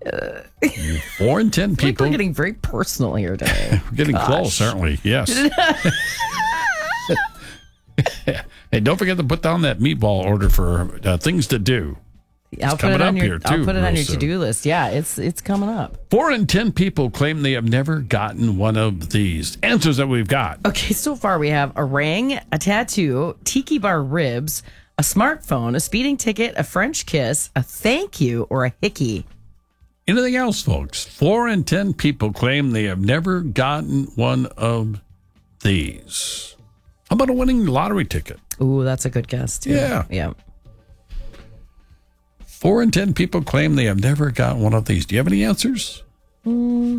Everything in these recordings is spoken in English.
4 in 10 Like people. we're getting very personal here today. We're getting close, aren't we? Yes. Hey, don't forget to put down that meatball order for things to do. I'll put it on your to-do list. Yeah, it's coming up. 4 in 10 people claim they have never gotten one of these answers that we've got. Okay, so far we have a ring, a tattoo, tiki bar ribs, a smartphone, a speeding ticket, a French kiss, a thank you, or a hickey. Anything else, folks? 4 in 10 people claim they have never gotten one of these. How about a winning lottery ticket? Ooh, that's a good guess, too. Yeah. 4 in 10 people claim they have never gotten one of these. Do you have any answers? 4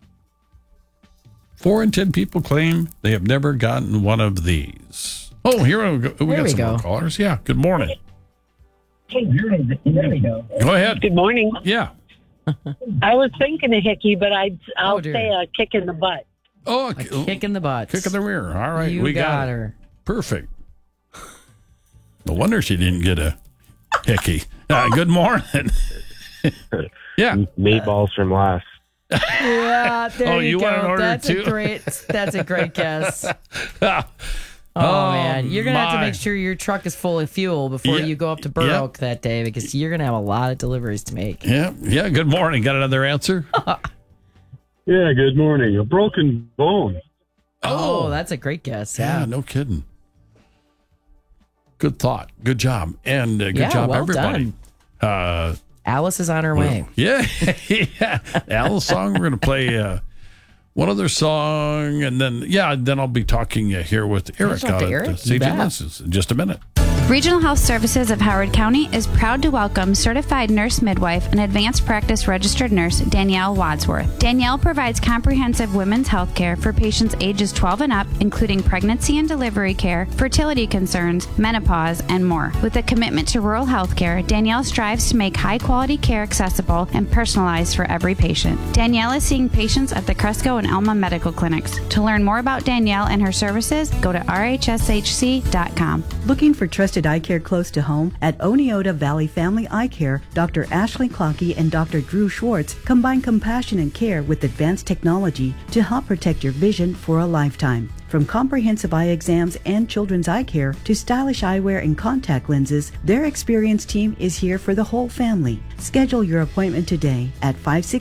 in 10 people claim they have never gotten one of these. Oh, here we go. We got some more callers. Yeah, good morning. Hey, there we go. Go ahead. Good morning. Yeah. I was thinking a hickey, but I'll say a kick in the butt. Oh, a kick in the butt. Kick in the rear. All right, we got her. Perfect. No wonder she didn't get a hickey. Good morning. Yeah. Meatballs from last. Yeah, there you go. Want an order that's too? That's a great guess. Oh, man. You're going to have to make sure your truck is full of fuel before you go up to Burr Oak that day because you're going to have a lot of deliveries to make. Yeah. Good morning. Got another answer? Yeah, good morning. A broken bone. Oh, that's a great guess. Yeah, no kidding. Good thought. Good job. And good job, well everybody. Done. Alice is on her way. Yeah. Alice song. We're going to play one other song, and then I'll be talking here with Eric out at CJ Lenses in just a minute. Regional Health Services of Howard County is proud to welcome certified nurse midwife and advanced practice registered nurse Danielle Wadsworth. Danielle provides comprehensive women's health care for patients ages 12 and up, including pregnancy and delivery care, fertility concerns, menopause, and more. With a commitment to rural health care, Danielle strives to make high-quality care accessible and personalized for every patient. Danielle is seeing patients at the Cresco and Elma medical clinics. To learn more about Danielle and her services, go to rhshc.com. Looking for trusted eye care close to home? At Oneota Valley Family Eye Care, Dr. Ashley Clockey and Dr. Drew Schwartz combine compassion and care with advanced technology to help protect your vision for a lifetime. From comprehensive eye exams and children's eye care to stylish eyewear and contact lenses, their experienced team is here for the whole family. Schedule your appointment today at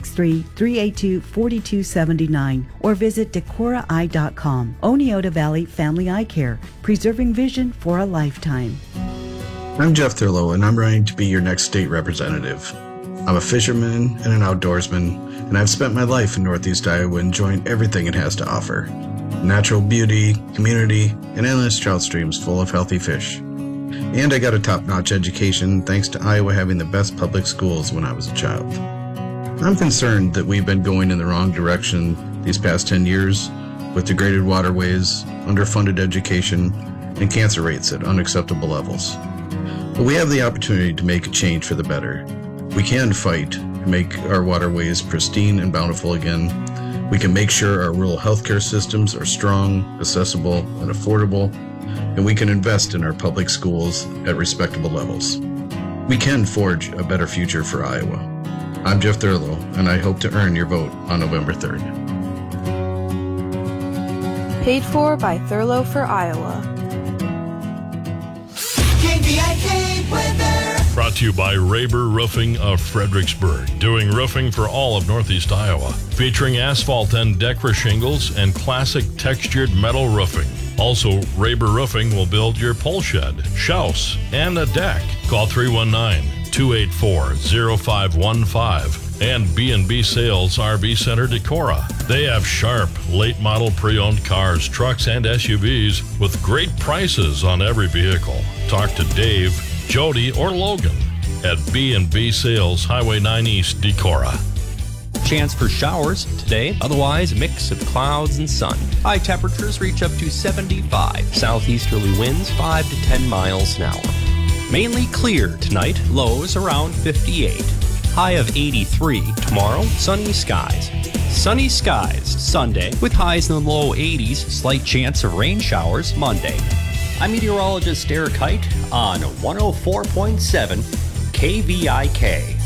563-382-4279 or visit decoraeye.com. Oneota Valley Family Eye Care, preserving vision for a lifetime. I'm Jeff Thurlow, and I'm running to be your next state representative. I'm a fisherman and an outdoorsman, and I've spent my life in Northeast Iowa enjoying everything it has to offer. Natural beauty, community, and endless trout streams full of healthy fish. And I got a top-notch education thanks to Iowa having the best public schools when I was a child. I'm concerned that we've been going in the wrong direction these past 10 years with degraded waterways, underfunded education, and cancer rates at unacceptable levels. But we have the opportunity to make a change for the better. We can fight and make our waterways pristine and bountiful again. We can make sure our rural healthcare systems are strong, accessible, and affordable, and we can invest in our public schools at respectable levels. We can forge a better future for Iowa. I'm Jeff Thurlow, and I hope to earn your vote on November 3rd. Paid for by Thurlow for Iowa. KVIK weather. Brought to you by Raber Roofing of Fredericksburg, doing roofing for all of Northeast Iowa, featuring asphalt and Decra shingles and classic textured metal roofing. Also, Raber Roofing will build your pole shed, house, and a deck. Call 319-284-0515 and B&B Sales RV Center Decorah. They have sharp, late model pre-owned cars, trucks, and SUVs with great prices on every vehicle. Talk to Dave, Jody, or Logan at B&B Sales, Highway 9 East, Decorah. Chance for showers today, otherwise a mix of clouds and sun. High temperatures reach up to 75. Southeasterly winds 5 to 10 miles an hour. Mainly clear tonight, lows around 58. High of 83. Tomorrow, sunny skies. Sunny skies Sunday with highs in the low 80s, slight chance of rain showers Monday. I'm meteorologist Eric Height on 104.7 KVIK.